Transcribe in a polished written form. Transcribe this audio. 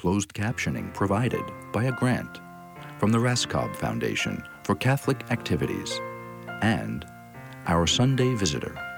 closed captioning provided by a grant from the Raskob Foundation for Catholic Activities and our Sunday Visitor.